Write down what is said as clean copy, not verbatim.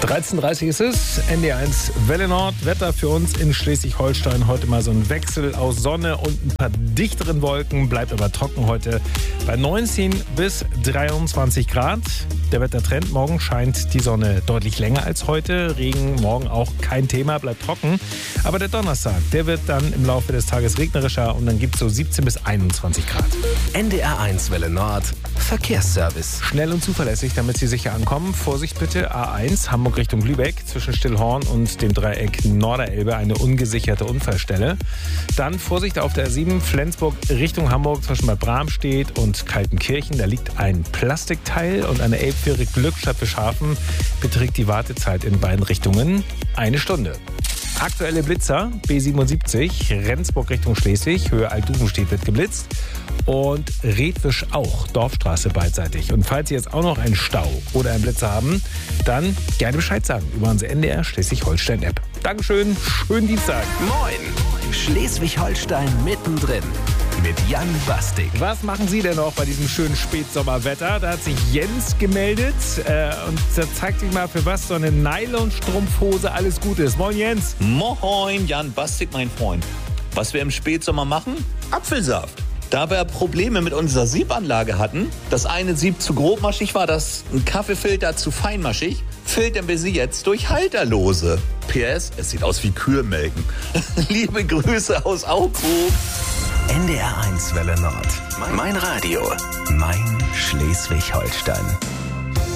13:30 ist es, NDR1 Welle Nord. Wetter für uns in Schleswig-Holstein. Heute mal so ein Wechsel aus Sonne und ein paar dichteren Wolken. Bleibt aber trocken heute bei 19 bis 23 Grad. Der Wettertrend, morgen scheint die Sonne deutlich länger als heute. Regen morgen auch kein Thema, bleibt trocken. Aber der Donnerstag, der wird dann im Laufe des Tages regnerischer und dann gibt es so 17 bis 21 Grad. NDR1 Welle Nord, Verkehrsservice. Schnell und zuverlässig, damit Sie sicher ankommen. Vorsicht bitte, A1 Hamburg Richtung Lübeck, zwischen Stillhorn und dem Dreieck Norderelbe eine ungesicherte Unfallstelle. Dann Vorsicht auf der A7 Flensburg Richtung Hamburg zwischen Bad Bramstedt und Kaltenkirchen. Da liegt ein Plastikteil und eine Elbfähre Glückstadt Beschafen beträgt die Wartezeit in beiden Richtungen 1 Stunde. Aktuelle Blitzer, B77, Rendsburg Richtung Schleswig, Höhe Altduvenstedt wird geblitzt. Und Redwisch auch, Dorfstraße beidseitig. Und falls Sie jetzt auch noch einen Stau oder einen Blitzer haben, dann gerne Bescheid sagen über unsere NDR Schleswig-Holstein-App. Dankeschön, schönen Dienstag. Moin, Schleswig-Holstein mittendrin mit Jan Bastik. Was machen Sie denn noch bei diesem schönen Spätsommerwetter? Da hat sich Jens gemeldet und da zeigt sich mal, für was so eine Nylonstrumpfhose alles gut ist. Moin Jens. Moin, Jan Bastik, mein Freund. Was wir im Spätsommer machen? Apfelsaft. Da wir Probleme mit unserer Siebanlage hatten, das eine Sieb zu grobmaschig war, das ein Kaffeefilter zu feinmaschig, filtern wir sie jetzt durch Halterlose. PS, es sieht aus wie Kühe-Melken. Liebe Grüße aus Augsburg. NDR1 Welle Nord. Mein Radio. Mein Schleswig-Holstein.